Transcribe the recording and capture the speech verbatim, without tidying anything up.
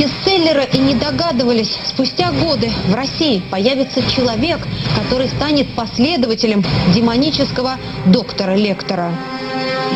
бестселлера и не догадывались, спустя годы в России появится человек, который станет последователем демонического доктора Лектора.